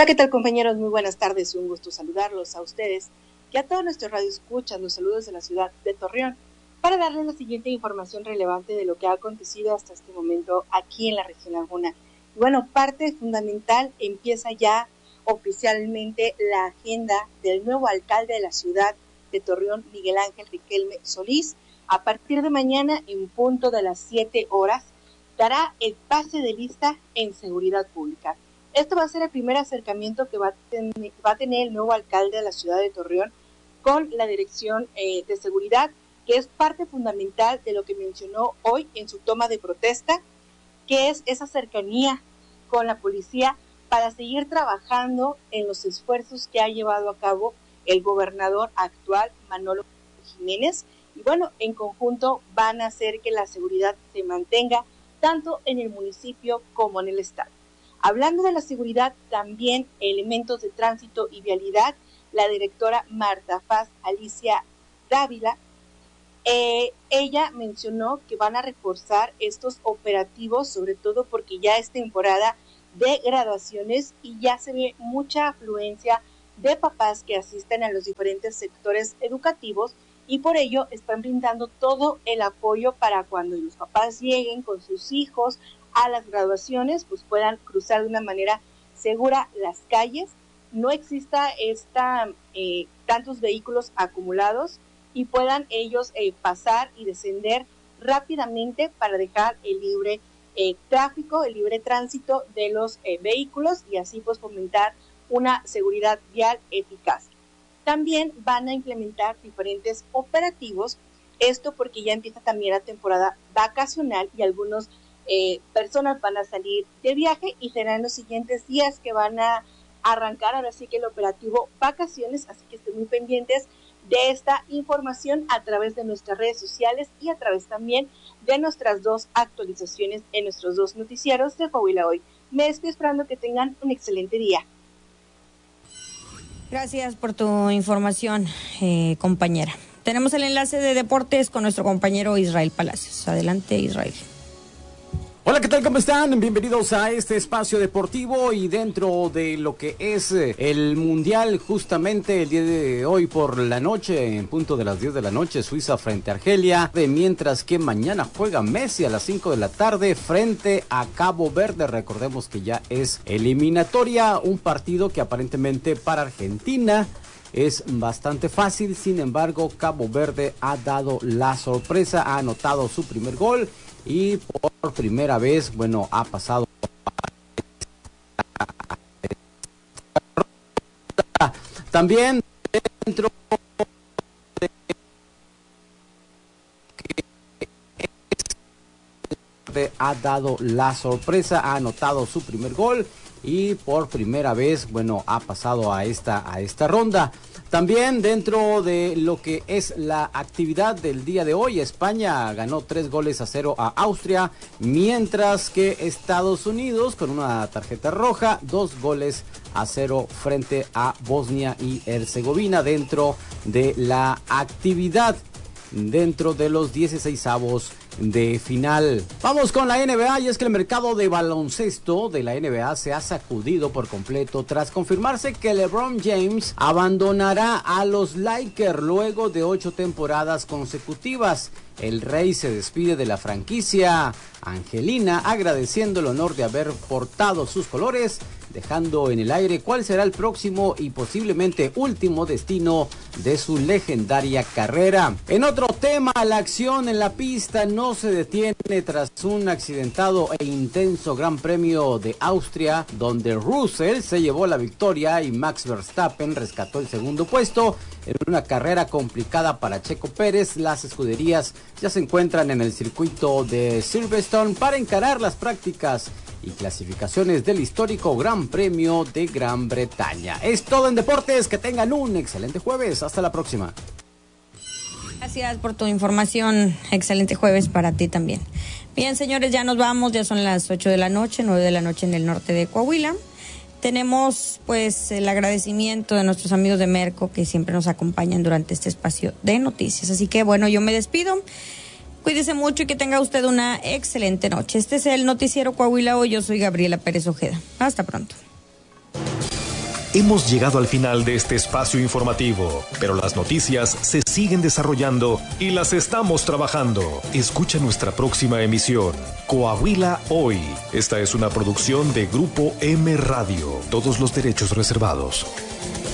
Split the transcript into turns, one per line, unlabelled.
Hola, ¿qué tal, compañeros? Muy buenas tardes, un gusto saludarlos a ustedes y a todos nuestros radioescuchas. Los saludos de la ciudad de Torreón para darles la siguiente información relevante de lo que ha acontecido hasta este momento aquí en la región Laguna. Y bueno, parte fundamental, empieza ya oficialmente la agenda del nuevo alcalde de la ciudad de Torreón, Miguel Ángel Riquelme Solís. A partir de mañana, en punto de las 7 horas, dará el pase de lista en seguridad pública. Esto va a ser el primer acercamiento que va a tener el nuevo alcalde de la ciudad de Torreón con la Dirección de Seguridad, que es parte fundamental de lo que mencionó hoy en su toma de protesta, que es esa cercanía con la policía para seguir trabajando en los esfuerzos que ha llevado a cabo el gobernador actual, Manolo Jiménez. Y bueno, en conjunto van a hacer que la seguridad se mantenga tanto en el municipio como en el estado. Hablando de la seguridad, también elementos de tránsito y vialidad, la directora Marta Faz Alicia Dávila, ella mencionó que van a reforzar estos operativos, sobre todo porque ya es temporada de graduaciones y ya se ve mucha afluencia de papás que asisten a los diferentes sectores educativos y por ello están brindando todo el apoyo para cuando los papás lleguen con sus hijos a las graduaciones, pues puedan cruzar de una manera segura las calles, no exista tantos vehículos acumulados y puedan ellos pasar y descender rápidamente para dejar el libre tráfico, el libre tránsito de los vehículos y así pues fomentar una seguridad vial eficaz. También van a implementar diferentes operativos, esto porque ya empieza también la temporada vacacional y algunos personas van a salir de viaje y serán los siguientes días que van a arrancar ahora sí que el operativo vacaciones, así que estén muy pendientes de esta información a través de nuestras redes sociales y a través también de nuestras dos actualizaciones en nuestros dos noticieros de Coahuila Hoy. Me estoy esperando que tengan un excelente día.
Gracias por tu información, compañera. Tenemos el enlace de deportes con nuestro compañero Israel Palacios. Adelante, Israel.
Hola, ¿qué tal? ¿Cómo están? Bienvenidos a este espacio deportivo y dentro de lo que es el Mundial, justamente el día de hoy por la noche, en punto de las 10 de la noche, Suiza frente a Argelia, mientras que mañana juega Messi a las 5 de la tarde frente a Cabo Verde. Recordemos que ya es eliminatoria, un partido que aparentemente para Argentina es bastante fácil, sin embargo, Cabo Verde ha dado la sorpresa, ha anotado su primer gol y por primera vez, bueno, ha pasado también dentro de ha dado la sorpresa, ha anotado su primer gol y por primera vez, bueno, ha pasado a esta ronda. También dentro de lo que es la actividad del día de hoy, España ganó 3-0 a Austria, mientras que Estados Unidos con una tarjeta roja, 2-0 frente a Bosnia y Herzegovina dentro de la actividad, dentro de los 16avos de final. Vamos con la NBA y es que el mercado de baloncesto de la NBA se ha sacudido por completo tras confirmarse que LeBron James abandonará a los Lakers luego de 8 temporadas consecutivas. El Rey se despide de la franquicia angelina agradeciendo el honor de haber portado sus colores, dejando en el aire cuál será el próximo y posiblemente último destino de su legendaria carrera. En otro tema, la acción en la pista no se detiene tras un accidentado e intenso Gran Premio de Austria, donde Russell se llevó la victoria y Max Verstappen rescató el segundo puesto. En una carrera complicada para Checo Pérez, las escuderías ya se encuentran en el circuito de Silverstone para encarar las prácticas y clasificaciones del histórico Gran Premio de Gran Bretaña. Es todo en deportes, que tengan un excelente jueves, hasta la próxima.
Gracias por tu información, excelente jueves para ti también. Bien, señores, ya nos vamos, ya son las 8 de la noche, 9 de la noche en el norte de Coahuila. Tenemos pues el agradecimiento de nuestros amigos de Merco que siempre nos acompañan durante este espacio de noticias. Así que bueno, yo me despido. Cuídese mucho y que tenga usted una excelente noche. Este es el Noticiero Coahuila Hoy. Yo soy Gabriela Pérez Ojeda. Hasta pronto.
Hemos llegado al final de este espacio informativo, pero las noticias se siguen desarrollando y las estamos trabajando. Escucha nuestra próxima emisión, Coahuila Hoy. Esta es una producción de Grupo M Radio. Todos los derechos reservados.